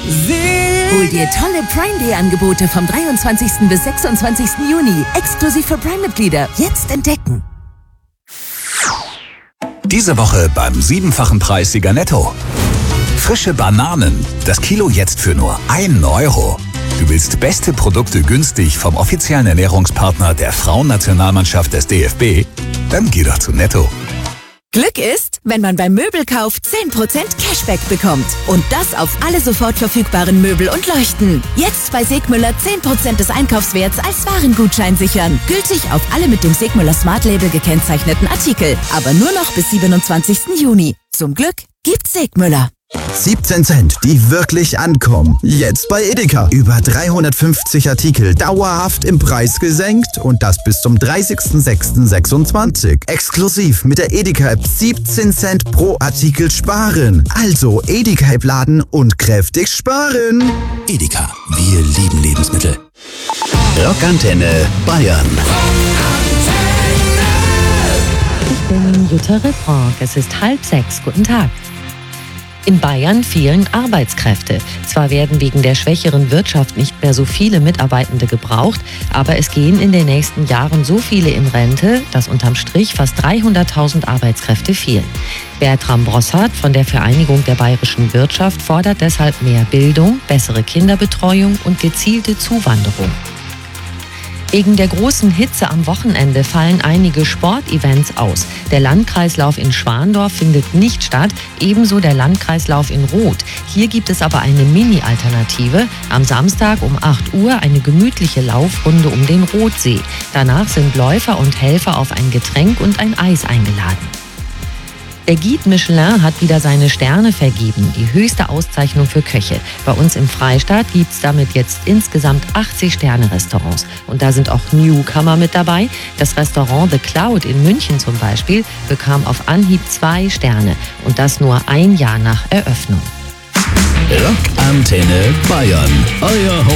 Hol dir tolle Prime Day Angebote vom 23. bis 26. Juni. Exklusiv für Prime-Mitglieder. Jetzt entdecken. Diese Woche beim 7-fachen Preissieger Netto. Frische Bananen. Das Kilo jetzt für nur 1 Euro. Du willst beste Produkte günstig vom offiziellen Ernährungspartner der Frauennationalmannschaft des DFB? Dann geh doch zu Netto. Glück ist, wenn man beim Möbelkauf 10% Cashback bekommt. Und das auf alle sofort verfügbaren Möbel und Leuchten. Jetzt bei Segmüller 10% des Einkaufswerts als Warengutschein sichern. Gültig auf alle mit dem Segmüller Smart Label gekennzeichneten Artikel. Aber nur noch bis 27. Juni. Zum Glück gibt's Segmüller. 17 Cent, die wirklich ankommen. Jetzt bei Edeka. Über 350 Artikel dauerhaft im Preis gesenkt und das bis zum 30.06.26. Exklusiv mit der Edeka-App 17 Cent pro Artikel sparen. Also Edeka-App laden und kräftig sparen. Edeka, wir lieben Lebensmittel. Rockantenne Bayern. Ich bin Jutta Rittbrock. Es ist 5:30. Guten Tag. In Bayern fehlen Arbeitskräfte. Zwar werden wegen der schwächeren Wirtschaft nicht mehr so viele Mitarbeitende gebraucht, aber es gehen in den nächsten Jahren so viele in Rente, dass unterm Strich fast 300.000 Arbeitskräfte fehlen. Bertram Brossart von der Vereinigung der bayerischen Wirtschaft fordert deshalb mehr Bildung, bessere Kinderbetreuung und gezielte Zuwanderung. Wegen der großen Hitze am Wochenende fallen einige Sportevents aus. Der Landkreislauf in Schwandorf findet nicht statt, ebenso der Landkreislauf in Roth. Hier gibt es aber eine Mini-Alternative. Am Samstag um 8 Uhr eine gemütliche Laufrunde um den Rothsee. Danach sind Läufer und Helfer auf ein Getränk und ein Eis eingeladen. Der Guide Michelin hat wieder seine Sterne vergeben, die höchste Auszeichnung für Köche. Bei uns im Freistaat gibt es damit jetzt insgesamt 80 Sterne-Restaurants. Und da sind auch Newcomer mit dabei. Das Restaurant The Cloud in München zum Beispiel bekam auf Anhieb 2 Sterne. Und das nur ein Jahr nach Eröffnung. Rockantenne Bayern. Euer